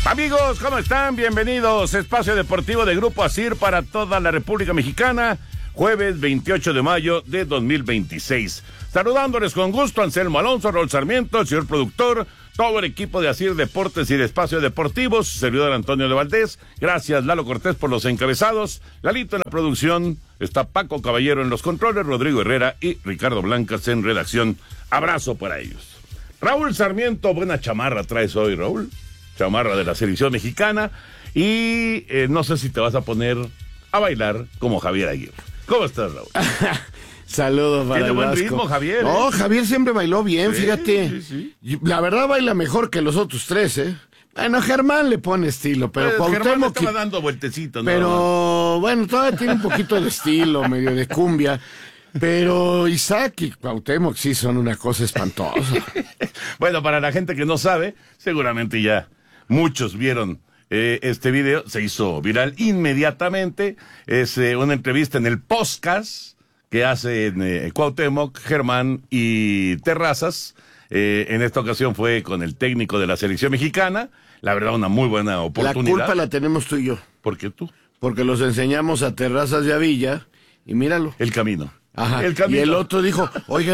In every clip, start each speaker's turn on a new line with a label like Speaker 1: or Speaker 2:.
Speaker 1: Amigos, ¿cómo están? Bienvenidos. Espacio Deportivo de Grupo ASIR para toda la República Mexicana. Jueves 28 de mayo de 2026. Saludándoles con gusto, Anselmo Alonso, Raúl Sarmiento, el señor productor, todo el equipo de ASIR Deportes y de Espacio Deportivo, su servidor Antonio de Valdés. Gracias, Lalo Cortés, por los encabezados. Lalito en la producción. Está Paco Caballero en los controles, Rodrigo Herrera y Ricardo Blancas en redacción. Abrazo para ellos. Raúl Sarmiento, buena chamarra traes hoy, Raúl. Chamarra de la selección mexicana. Y no sé si te vas a poner a bailar como Javier Aguirre. ¿Cómo estás, Raúl?
Speaker 2: Saludos para
Speaker 1: Tiene
Speaker 2: el
Speaker 1: buen
Speaker 2: Vasco.
Speaker 1: ritmo, Javier.
Speaker 2: No, Javier siempre bailó bien,
Speaker 1: Sí,
Speaker 2: fíjate.
Speaker 1: sí.
Speaker 2: La verdad baila mejor que los otros tres, ¿eh? Bueno, Germán le pone estilo, pero
Speaker 1: Germán
Speaker 2: Cuauhtémoc...
Speaker 1: estaba dando vueltecitos, ¿no?
Speaker 2: Pero, bueno, todavía tiene un poquito de estilo, medio de cumbia. Pero Isaac y Cuauhtémoc sí son una cosa espantosa.
Speaker 1: Bueno, para la gente que no sabe, seguramente ya muchos vieron este video, se hizo viral inmediatamente. Es una entrevista en el podcast que hacen Cuauhtémoc, Germán y Terrazas. En esta ocasión fue con el técnico de la selección mexicana. La verdad, una muy buena oportunidad.
Speaker 2: La culpa la tenemos tú y yo.
Speaker 1: ¿Por qué tú?
Speaker 2: Porque los enseñamos a Terrazas y a Villa, y míralo.
Speaker 1: El camino.
Speaker 2: Ajá.
Speaker 1: El camino.
Speaker 2: Y el otro dijo,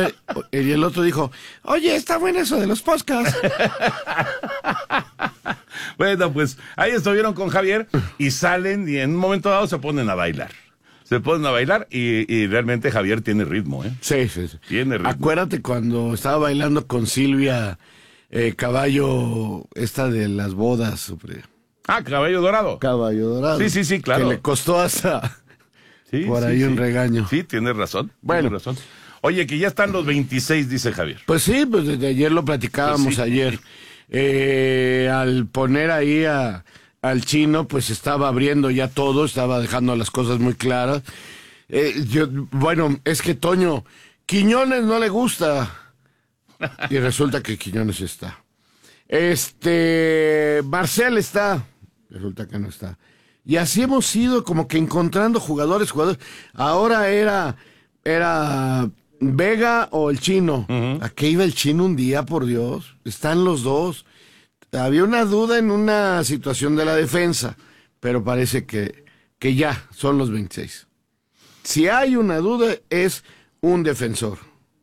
Speaker 2: oye, está bueno eso de los podcasts.
Speaker 1: Bueno, pues ahí estuvieron con Javier y salen y en un momento dado se ponen a bailar. Se ponen a bailar y realmente Javier tiene ritmo, ¿eh?
Speaker 2: Sí.
Speaker 1: Tiene ritmo.
Speaker 2: Acuérdate cuando estaba bailando con Silvia Caballo, esta de las bodas, hombre.
Speaker 1: Ah, Caballo Dorado.
Speaker 2: Caballo Dorado.
Speaker 1: Sí, claro.
Speaker 2: Que le costó hasta
Speaker 1: Sí,
Speaker 2: por ahí un regaño.
Speaker 1: Sí, tienes razón.
Speaker 2: Bueno.
Speaker 1: Tienes razón. Oye, que ya están los 26, dice Javier.
Speaker 2: Pues sí, pues desde ayer lo platicábamos
Speaker 1: Pues sí.
Speaker 2: ayer. Al poner ahí al Chino, pues estaba abriendo ya todo, estaba dejando las cosas muy claras. Bueno, es que Toño, Quiñones no le gusta. Y resulta que Quiñones está. Marcel está. Resulta que no está. Y así hemos ido como que encontrando jugadores. Ahora era Vega o el Chino. ¿A qué iba el Chino un día, por Dios? Están los dos. Había una duda en una situación de la defensa, pero parece que ya son los 26. Si hay una duda, es un defensor.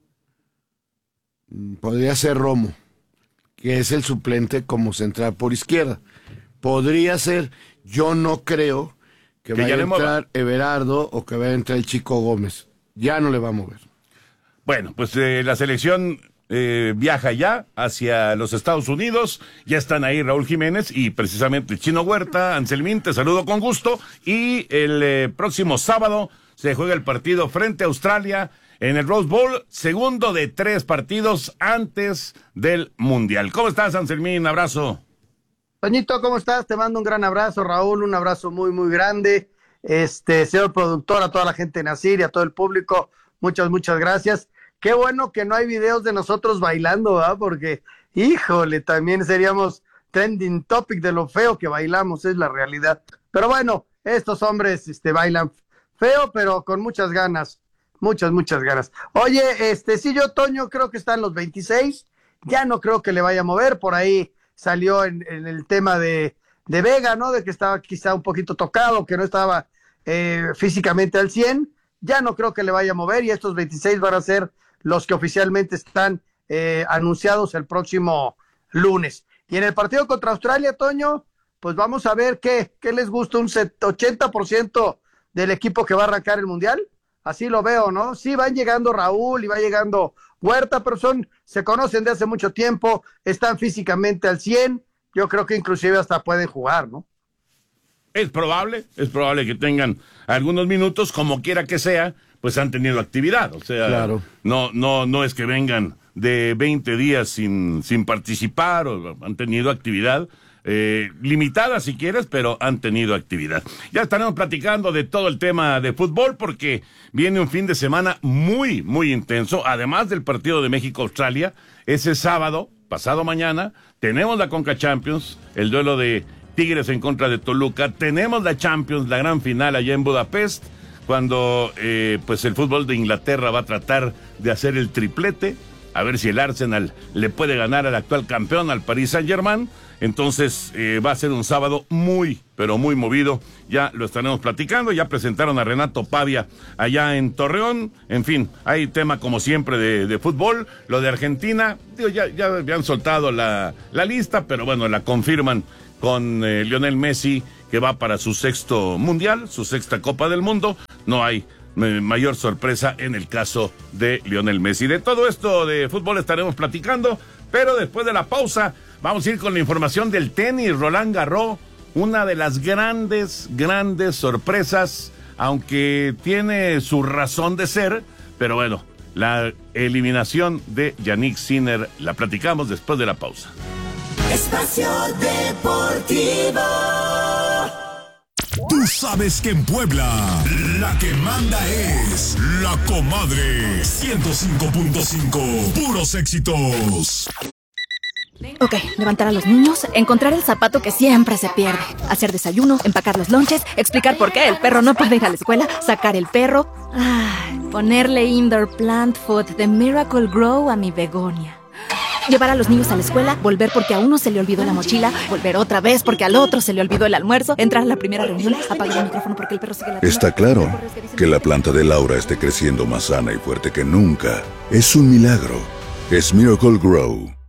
Speaker 2: Podría ser Romo, que es el suplente como central por izquierda. Podría ser. Yo no creo que vaya a entrar Everardo o que vaya a entrar el Chico Gómez. Ya no le va a mover.
Speaker 1: Bueno, pues la selección viaja ya hacia los Estados Unidos. Ya están ahí Raúl Jiménez y precisamente el Chino Huerta. Anselmín, te saludo con gusto. Y el próximo sábado se juega el partido frente a Australia en el Rose Bowl, segundo de 3 partidos antes del Mundial. ¿Cómo estás, Anselmín? Abrazo.
Speaker 3: Toñito, ¿cómo estás? Te mando un gran abrazo, Raúl, un abrazo muy, muy grande. Señor productor, a toda la gente en ASIR y a todo el público, muchas gracias. Qué bueno que no hay videos de nosotros bailando, ¿verdad? Porque, híjole, también seríamos trending topic de lo feo que bailamos, es la realidad. Pero bueno, estos hombres bailan feo, pero con muchas ganas, muchas ganas. Oye, sí, yo, Toño, creo que están los 26, ya no creo que le vaya a mover, por ahí salió en el tema de Vega, ¿no? De que estaba quizá un poquito tocado, que no estaba físicamente al 100. Ya no creo que le vaya a mover y estos 26 van a ser los que oficialmente están anunciados el próximo lunes. Y en el partido contra Australia, Toño, pues vamos a ver qué les gusta, un 80% del equipo que va a arrancar el Mundial. Así lo veo, ¿no? Sí, van llegando Raúl y va llegando Huerta, pero se conocen de hace mucho tiempo, están físicamente al 100, yo creo que inclusive hasta pueden jugar, ¿no?
Speaker 1: Es probable que tengan algunos minutos, como quiera que sea, pues han tenido actividad, o sea,
Speaker 2: claro.
Speaker 1: No es que vengan de 20 días sin participar, o han tenido actividad, limitada si quieres, pero han tenido actividad. Ya estaremos platicando de todo el tema de fútbol porque viene un fin de semana muy, muy intenso, además del partido de México-Australia, ese sábado, pasado mañana, tenemos la Conca Champions, el duelo de Tigres en contra de Toluca, tenemos la Champions, la gran final allá en Budapest, cuando pues el fútbol de Inglaterra va a tratar de hacer el triplete a ver si el Arsenal le puede ganar al actual campeón, al Paris Saint-Germain. Entonces va a ser un sábado muy, pero muy movido. Ya lo estaremos platicando. Ya presentaron a Renato Pavia allá en Torreón. En fin, hay tema como siempre de fútbol. Lo de Argentina, digo, ya habían soltado la lista, pero bueno, la confirman con Lionel Messi, que va para su 6º mundial, su 6ª Copa del Mundo. No hay mayor sorpresa en el caso de Lionel Messi. De todo esto de fútbol estaremos platicando, pero después de la pausa vamos a ir con la información del tenis. Roland Garros, una de las grandes sorpresas, aunque tiene su razón de ser, pero bueno, la eliminación de Jannik Sinner la platicamos después de la pausa.
Speaker 4: Espacio Deportivo.
Speaker 5: Tú sabes que en Puebla la que manda es La Comadre 105.5, puros éxitos.
Speaker 6: Ok, levantar a los niños, encontrar el zapato que siempre se pierde, hacer desayuno, empacar los lonches, explicar por qué el perro no puede ir a la escuela, sacar el perro, ponerle indoor plant food de Miracle Grow a mi begonia. Llevar a los niños a la escuela, volver porque a uno se le olvidó la mochila, volver otra vez porque al otro se le olvidó el almuerzo, entrar a la primera reunión, apagar el micrófono porque el perro sigue ladrando.
Speaker 7: Está claro que la planta de Laura esté creciendo más sana y fuerte que nunca. Es un milagro. Es Miracle Grow.